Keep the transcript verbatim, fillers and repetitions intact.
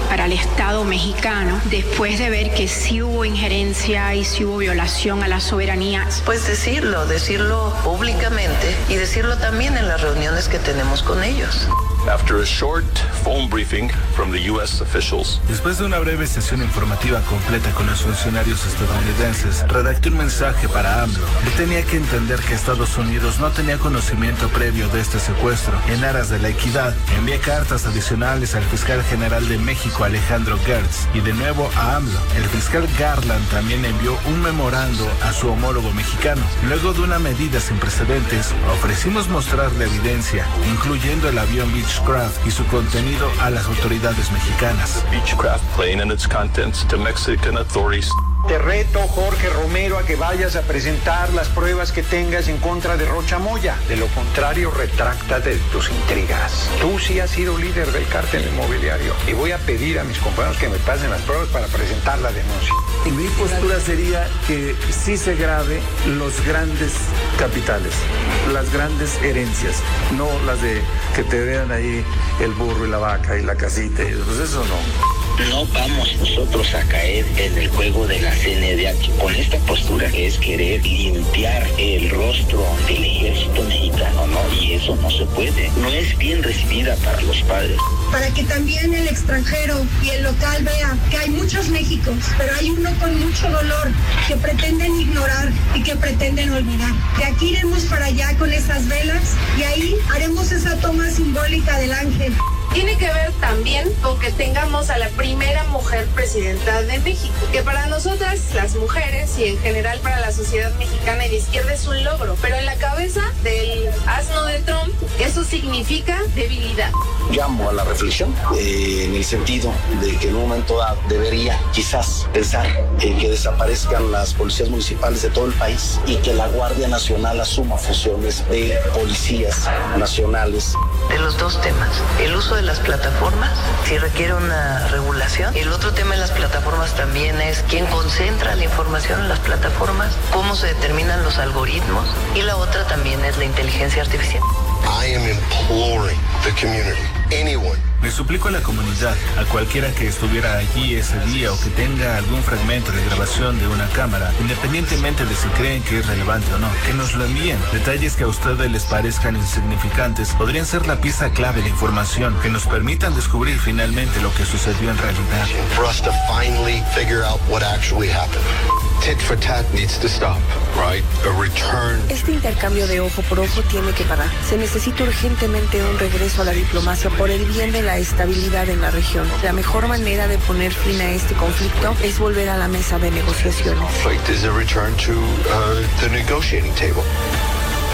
para el Estado mexicano después de ver que sí hubo injerencia y sí hubo violación a la soberanía. Pues decirlo, decirlo públicamente y decirlo también en las reuniones que tenemos con ellos. After a short phone briefing from the U S officials. Después de una breve sesión informativa completa con los funcionarios estadounidenses, redacté un mensaje para AMLO. Él tenía que entender que Estados Unidos no tenía conocimiento previo de este secuestro. En aras de la equidad, envié cartas adicionales al fiscal general de México, Alejandro Gertz, y de nuevo a AMLO. El fiscal Garland también envió un memorando a su homólogo mexicano. Luego de una medida sin precedentes, ofrecimos mostrar la evidencia, incluyendo el avión Beechcraft y su contenido a las autoridades mexicanas. Beechcraft plane and its contents to Mexican authorities. Te reto, Jorge Romero, a que vayas a presentar las pruebas que tengas en contra de Rocha Moya. De lo contrario, retráctate de tus intrigas. Tú sí has sido líder del cártel inmobiliario y voy a pedir a mis compañeros que me pasen las pruebas para presentar la denuncia. Mi postura sería que sí se grave los grandes capitales, las grandes herencias, no las de que te vean ahí el burro y la vaca y la casita, pues eso no. No vamos nosotros a caer en el juego de la C N D H con esta postura que es querer limpiar el rostro del ejército mexicano, ¿no? Y eso no se puede. No es bien recibida para los padres. Para que también el extranjero y el local vea que hay muchos Méxicos, pero hay uno con mucho dolor que pretenden ignorar y que pretenden olvidar. De aquí iremos para allá con esas velas y ahí haremos esa toma simbólica del ángel. Tiene que ver también con que tengamos a la primera mujer presidenta de México, que para nosotras, las mujeres y en general para la sociedad mexicana y de izquierda es un logro, pero en la cabeza del asno de Trump eso significa debilidad. Llamo a la reflexión eh, en el sentido de que en un momento dado debería quizás pensar en que desaparezcan las policías municipales de todo el país y que la Guardia Nacional asuma funciones de policías nacionales. De los dos temas, el uso de las plataformas, si requiere una regulación. El otro tema de las plataformas también es quién concentra la información en las plataformas, cómo se determinan los algoritmos, y la otra también es la inteligencia artificial. I am imploring the community, anyone. Le suplico a la comunidad, a cualquiera que estuviera allí ese día o que tenga algún fragmento de grabación de una cámara, independientemente de si creen que es relevante o no, que nos lo envíen. Detalles que a ustedes les parezcan insignificantes podrían ser la pieza clave de información que nos permitan descubrir finalmente lo que sucedió en realidad. For us to finally figure out what actually happened. Tit for tat needs to stop, right? A return. Este intercambio de ojo por ojo tiene que parar. Se necesita urgentemente un regreso a la diplomacia por el bien de la estabilidad en la región. La mejor manera de poner fin a este conflicto es volver a la mesa de negociaciones. Conflict is a return to uh, the negotiating table.